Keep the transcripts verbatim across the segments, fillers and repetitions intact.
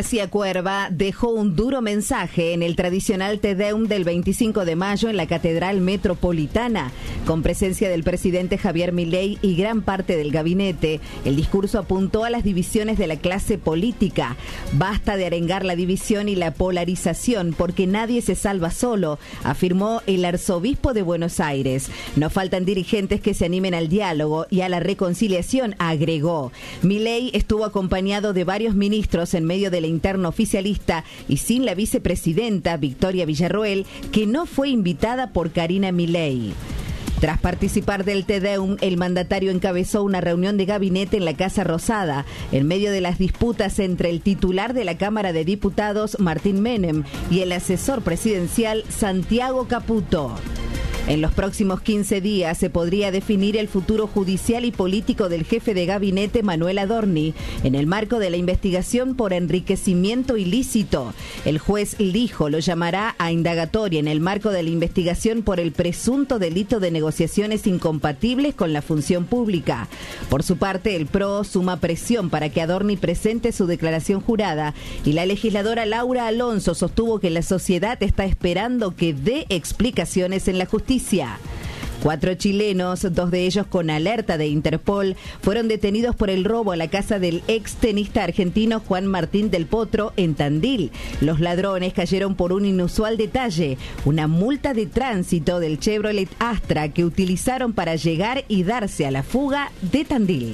García Cuerva dejó un duro mensaje en el tradicional Te Deum del veinticinco de mayo en la Catedral Metropolitana. Con presencia del presidente Javier Milei y gran parte del gabinete, el discurso apuntó a las divisiones de la clase política. Basta de arengar la división y la polarización, porque nadie se salva solo, afirmó el arzobispo de Buenos Aires. No faltan dirigentes que se animen al diálogo y a la reconciliación, agregó. Milei estuvo acompañado de varios ministros en medio de la interna oficialista y sin la vicepresidenta Victoria Villarroel, que no fue invitada por Karina Milei. Tras participar del Te Deum, el mandatario encabezó una reunión de gabinete en la Casa Rosada, en medio de las disputas entre el titular de la Cámara de Diputados, Martín Menem, y el asesor presidencial, Santiago Caputo. En los próximos quince días se podría definir el futuro judicial y político del jefe de gabinete Manuel Adorni en el marco de la investigación por enriquecimiento ilícito. El juez Lijo lo llamará a indagatoria en el marco de la investigación por el presunto delito de negociaciones incompatibles con la función pública. Por su parte, el P R O suma presión para que Adorni presente su declaración jurada y la legisladora Laura Alonso sostuvo que la sociedad está esperando que dé explicaciones en la justicia. Cuatro chilenos, dos de ellos con alerta de Interpol, fueron detenidos por el robo a la casa del ex tenista argentino Juan Martín del Potro en Tandil. Los ladrones cayeron por un inusual detalle, una multa de tránsito del Chevrolet Astra que utilizaron para llegar y darse a la fuga de Tandil.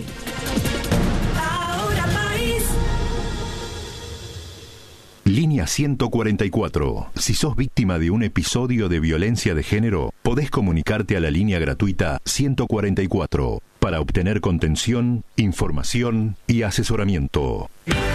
Línea ciento cuarenta y cuatro. Si sos víctima de un episodio de violencia de género, podés comunicarte a la línea gratuita ciento cuarenta y cuatro para obtener contención, información y asesoramiento.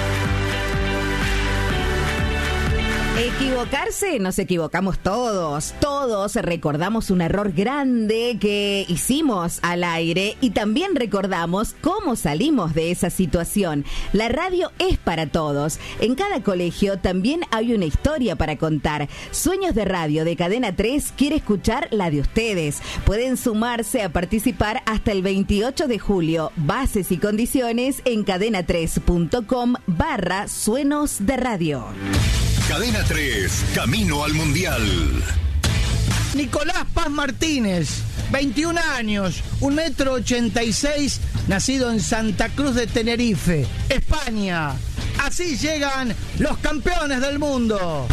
Equivocarse, nos equivocamos todos, todos recordamos un error grande que hicimos al aire y también recordamos cómo salimos de esa situación. La radio es para todos. En cada colegio también hay una historia para contar. Sueños de Radio de Cadena tres quiere escuchar la de ustedes. Pueden sumarse a participar hasta el veintiocho de julio. Bases y condiciones en cadena tres punto com barra suenos de radio. Cadena tres, camino al Mundial. Nicolás Paz Martínez, veintiún años, un metro ochenta y seis, nacido en Santa Cruz de Tenerife, España. Así llegan los campeones del mundo.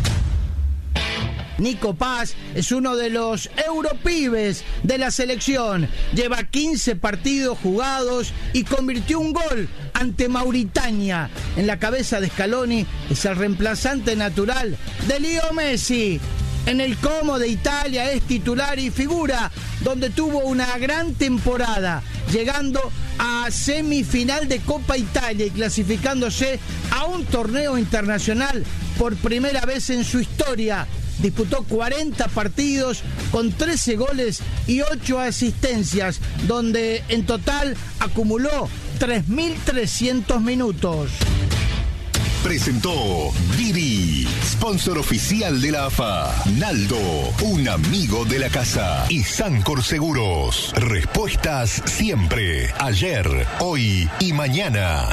Nico Paz es uno de los europibes de la selección. Lleva quince partidos jugados y convirtió un gol ante Mauritania. En la cabeza de Scaloni es el reemplazante natural de Leo Messi. En el Como de Italia es titular y figura, donde tuvo una gran temporada, llegando a semifinal de Copa Italia y clasificándose a un torneo internacional por primera vez en su historia. Disputó cuarenta partidos con trece goles y ocho asistencias, donde en total acumuló tres mil trescientos minutos. Presentó Didi, sponsor oficial de la A F A. Naldo, un amigo de la casa. Y Sancor Seguros, respuestas siempre, ayer, hoy y mañana.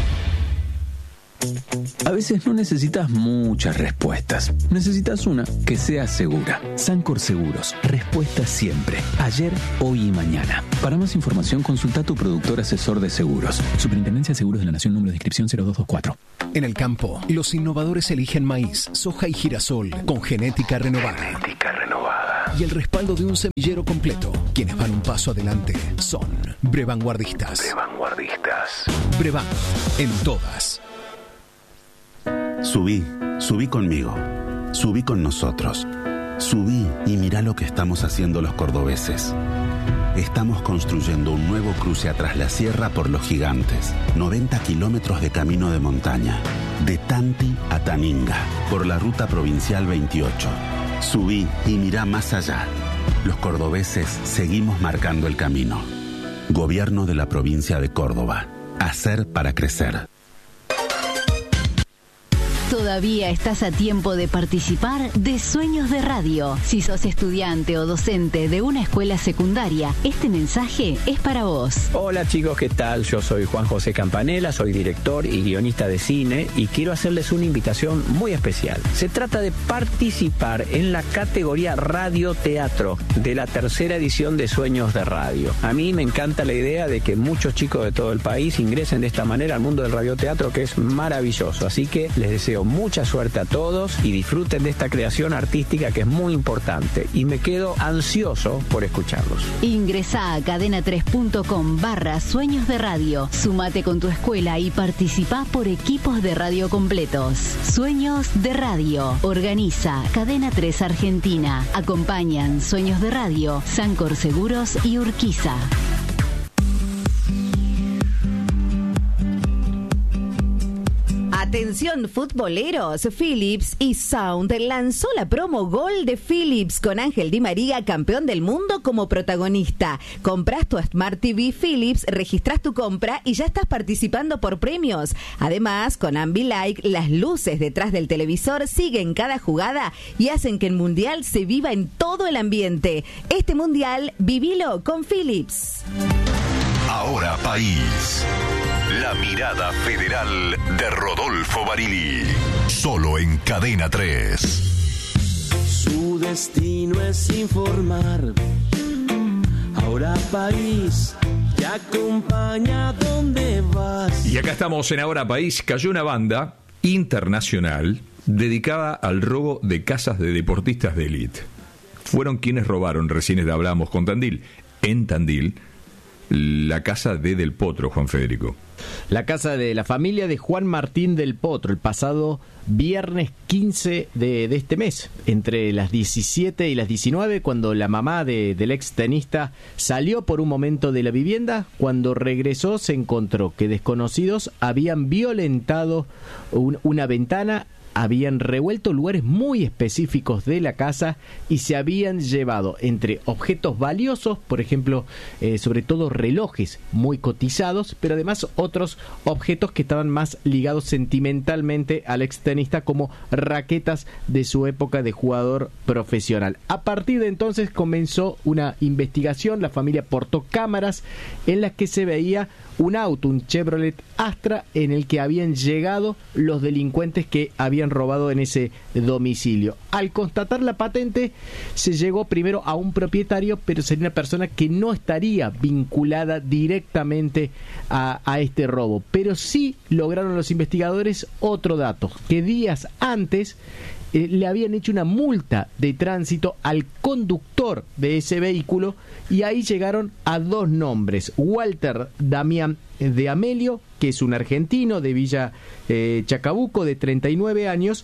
A veces no necesitas muchas respuestas. Necesitas una que sea segura. Sancor Seguros. Respuestas siempre. Ayer, hoy y mañana. Para más información, consulta a tu productor asesor de seguros. Superintendencia de Seguros de la Nación, número de inscripción cero dos dos cuatro. En el campo, los innovadores eligen maíz, soja y girasol con genética renovada. Genética renovada. Y el respaldo de un semillero completo. Quienes van un paso adelante son Brevanguardistas. Brevanguardistas. Brevan, en todas. Subí, subí conmigo, subí con nosotros, subí y mirá lo que estamos haciendo los cordobeses. Estamos construyendo un nuevo cruce atrás la sierra por Los Gigantes, noventa kilómetros de camino de montaña, de Tanti a Taninga, por la ruta provincial veintiocho. Subí y mirá más allá. Los cordobeses seguimos marcando el camino. Gobierno de la provincia de Córdoba. Hacer para crecer. Todavía estás a tiempo de participar de Sueños de Radio. Si sos estudiante o docente de una escuela secundaria, este mensaje es para vos. Hola chicos, ¿qué tal? Yo soy Juan José Campanella, soy director y guionista de cine y quiero hacerles una invitación muy especial. Se trata de participar en la categoría Radio-Teatro de la tercera edición de Sueños de Radio. A mí me encanta la idea de que muchos chicos de todo el país ingresen de esta manera al mundo del radioteatro, que es maravilloso. Así que les deseo mucha suerte a todos y disfruten de esta creación artística que es muy importante, y me quedo ansioso por escucharlos. Ingresá a cadena tres punto com barra Sueños de Radio, sumate con tu escuela y participá por equipos de radio completos. Sueños de Radio organiza Cadena tres Argentina. Acompañan Sueños de Radio, Sancor Seguros y Urquiza. Atención futboleros, Philips y Sound lanzó la promo Gol de Philips con Ángel Di María, campeón del mundo, como protagonista. Comprás tu Smart T V Philips, registrás tu compra y ya estás participando por premios. Además, con Ambilight, las luces detrás del televisor siguen cada jugada y hacen que el Mundial se viva en todo el ambiente. Este Mundial, vivilo con Philips. Ahora País. La mirada federal de Rodolfo Barili. Solo en Cadena tres. Su destino es informar. Ahora País te acompaña donde vas. Y acá estamos en Ahora País. Cayó una banda internacional dedicada al robo de casas de deportistas de élite. Fueron quienes robaron, recién hablábamos con Tandil, en Tandil, la casa de Del Potro, Juan Federico. La casa de la familia de Juan Martín Del Potro, el pasado viernes quince de, de este mes, entre las diecisiete y las diecinueve, cuando la mamá de, del ex tenista salió por un momento de la vivienda. Cuando regresó se encontró que desconocidos habían violentado un, una ventana, habían revuelto lugares muy específicos de la casa y se habían llevado entre objetos valiosos, por ejemplo, eh, sobre todo relojes muy cotizados, pero además otros objetos que estaban más ligados sentimentalmente al extenista, como raquetas de su época de jugador profesional. A partir de entonces comenzó una investigación. La familia portó cámaras en las que se veía un auto, un Chevrolet Astra, en el que habían llegado los delincuentes que habían robado en ese domicilio. Al constatar la patente, se llegó primero a un propietario, pero sería una persona que no estaría vinculada directamente a, a este robo. Pero sí lograron los investigadores otro dato, que días antes Eh, le habían hecho una multa de tránsito al conductor de ese vehículo, y ahí llegaron a dos nombres: Walter Damián de Amelio, que es un argentino de Villa eh, Chacabuco, de treinta y nueve años,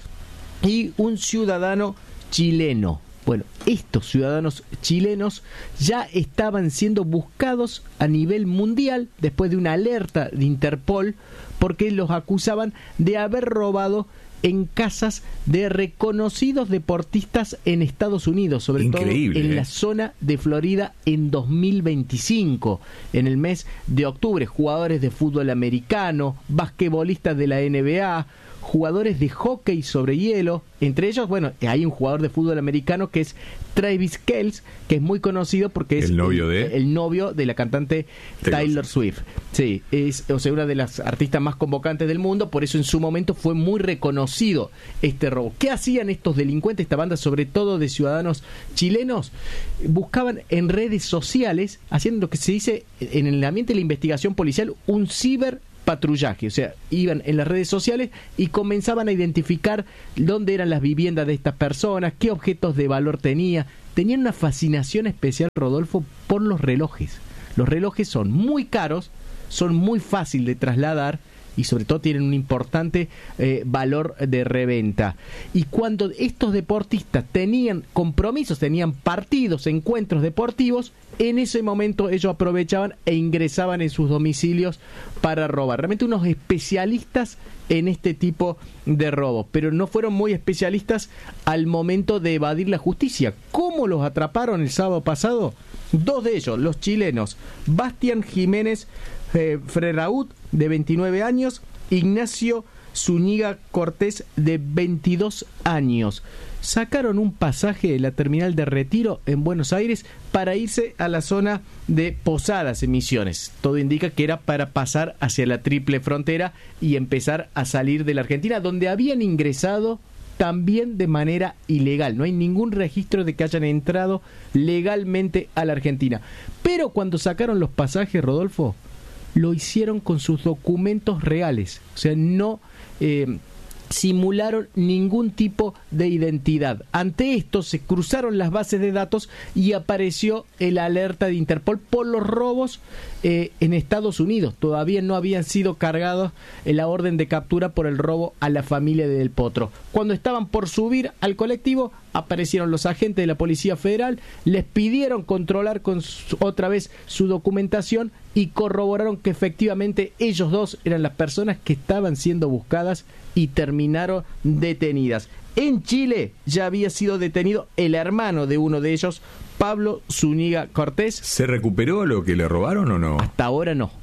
y un ciudadano chileno. Bueno, estos ciudadanos chilenos ya estaban siendo buscados a nivel mundial después de una alerta de Interpol, porque los acusaban de haber robado en casas de reconocidos deportistas en Estados Unidos, sobre Increíble, todo en eh. la zona de Florida, en dos mil veinticinco, en el mes de octubre. Jugadores de fútbol americano, basquetbolistas de la N B A, jugadores de hockey sobre hielo. Entre ellos, bueno, hay un jugador de fútbol americano que es Travis Kelce, que es muy conocido porque es el novio de, el, el novio de la cantante Taylor, Taylor Swift. Sí, es, o sea, una de las artistas más convocantes del mundo. Por eso en su momento fue muy reconocido este robo. ¿Qué hacían estos delincuentes, esta banda, sobre todo de ciudadanos chilenos? Buscaban en redes sociales, haciendo lo que se dice en el ambiente de la investigación policial, un ciber patrullaje. O sea, iban en las redes sociales y comenzaban a identificar dónde eran las viviendas de estas personas, qué objetos de valor tenía. Tenían una fascinación especial, Rodolfo, por los relojes. Los relojes son muy caros, son muy fáciles de trasladar y sobre todo tienen un importante eh, valor de reventa. Y cuando estos deportistas tenían compromisos, tenían partidos, encuentros deportivos, en ese momento ellos aprovechaban e ingresaban en sus domicilios para robar. Realmente unos especialistas en este tipo de robos, pero no fueron muy especialistas al momento de evadir la justicia. ¿Cómo los atraparon el sábado pasado? Dos de ellos, los chilenos, Bastián Jiménez eh, Freraud, de veintinueve años, Ignacio Zúñiga Cortés, de veintidós años. Sacaron un pasaje de la terminal de Retiro en Buenos Aires para irse a la zona de Posadas, en Misiones. Todo indica que era para pasar hacia la triple frontera y empezar a salir de la Argentina, donde habían ingresado también de manera ilegal. No hay ningún registro de que hayan entrado legalmente a la Argentina. Pero cuando sacaron los pasajes, Rodolfo, lo hicieron con sus documentos reales. O sea, no eh, simularon ningún tipo de identidad. Ante esto se cruzaron las bases de datos y apareció el alerta de Interpol por los robos eh, en Estados Unidos. Todavía no habían sido cargados en la orden de captura por el robo a la familia de Del Potro. Cuando estaban por subir al colectivo, aparecieron los agentes de la Policía Federal, les pidieron controlar con su, otra vez su documentación y corroboraron que efectivamente ellos dos eran las personas que estaban siendo buscadas y terminaron detenidas. En Chile ya había sido detenido el hermano de uno de ellos, Pablo Zúñiga Cortés. ¿Se recuperó lo que le robaron o no? Hasta ahora no.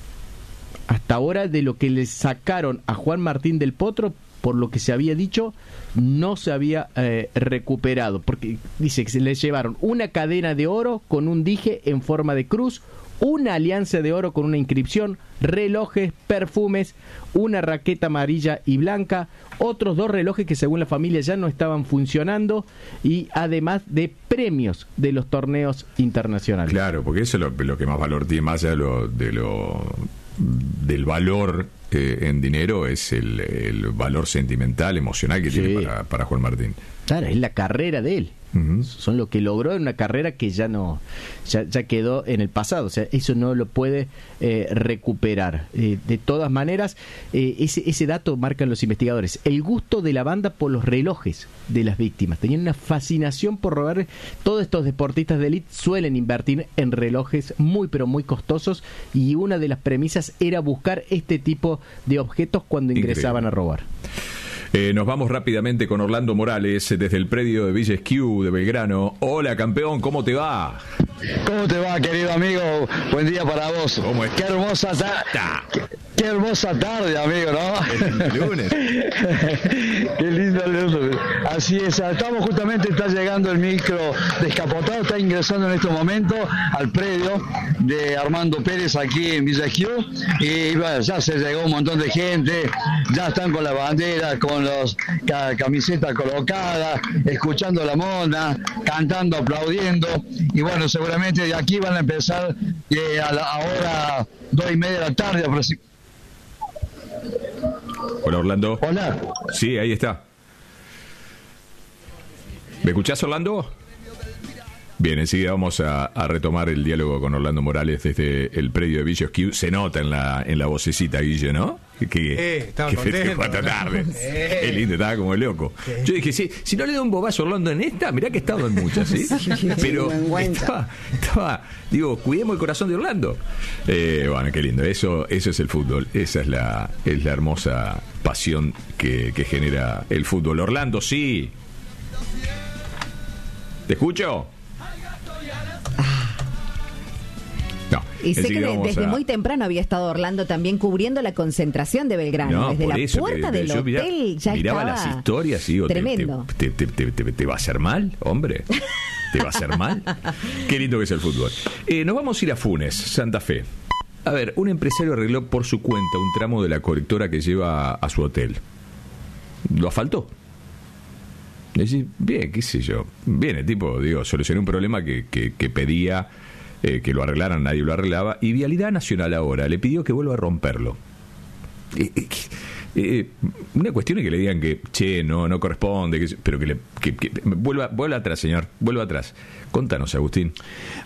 Hasta ahora, de lo que le sacaron a Juan Martín del Potro, por lo que se había dicho, no se había eh, recuperado, porque dice que se le llevaron una cadena de oro con un dije en forma de cruz, una alianza de oro con una inscripción, relojes, perfumes, una raqueta amarilla y blanca, otros dos relojes que según la familia ya no estaban funcionando, y además de premios de los torneos internacionales. Claro, porque eso es lo, lo que más valor tiene, más allá de lo, de lo del valor eh, en dinero, es el, el valor sentimental, emocional que sí. tiene para, para Juan Martín. Claro, es la carrera de él. Uh-huh. Son lo que logró en una carrera que ya no ya, ya quedó en el pasado. O sea, eso no lo puede eh, recuperar. Eh, de todas maneras, eh, ese, ese dato marcan los investigadores. El gusto de la banda por los relojes de las víctimas. Tenían una fascinación por robar. Todos estos deportistas de élite suelen invertir en relojes muy pero muy costosos, y una de las premisas era buscar este tipo de objetos cuando ingresaban Increíble. a robar. Eh, nos vamos rápidamente con Orlando Morales desde el predio de Villa Esquiú de Belgrano. Hola, campeón, ¿cómo te va? ¿Cómo te va, querido amigo? Buen día para vos. ¿Cómo estás? Qué hermosa tarde. Qué hermosa tarde, amigo, ¿no? El lunes. Qué lindo lunes. Así es, estamos justamente, está llegando el micro descapotado, está ingresando en este momento al predio de Armando Pérez aquí en Villa Esquiú, y bueno, ya se llegó un montón de gente, ya están con la bandera, con los ca- camisetas colocadas, escuchando la mona, cantando, aplaudiendo, y bueno, seguramente de aquí van a empezar eh, a la hora dos y media de la tarde aproximadamente. Hola, Orlando. Hola. Sí, ahí está. ¿Me escuchás, Orlando? Bien, enseguida vamos a, a retomar el diálogo con Orlando Morales desde el predio de Villa Esquiú. Se nota en la en la vocecita, Guille, ¿no? Que, eh, estaba que contento, cuánta tarde. Eh. Qué lindo, estaba como loco. Sí. Yo dije, sí, si no le doy un bobazo a Orlando en esta, mirá que he estado en muchas, ¿sí? Pero estaba, estaba, digo, cuidemos el corazón de Orlando. Eh, bueno, qué lindo. Eso, eso es el fútbol. Esa es la, es la hermosa pasión que, que genera el fútbol. Orlando, sí. ¿Te escucho? No, y sé que de, desde a... muy temprano había estado Orlando también cubriendo la concentración de Belgrano. No, desde la eso, puerta que, del yo hotel miraba, ya miraba estaba las historias y digo, tremendo. Te, te, te, te, te va a hacer mal, hombre. ¿Te va a hacer mal? Qué lindo que es el fútbol. Eh, nos vamos a ir a Funes, Santa Fe. A ver, un empresario arregló por su cuenta un tramo de la colectora que lleva a su hotel. Lo asfaltó. Decís, bien, qué sé yo. Bien, el tipo, digo, solucioné un problema que, que, que pedía eh, que lo arreglaran, nadie lo arreglaba, y Vialidad Nacional ahora le pidió que vuelva a romperlo. Eh, eh, eh, una cuestión es que le digan que, che, no, no corresponde, que, pero que le que, que, vuelva, vuelva atrás, señor, vuelva atrás. Contanos, Agustín.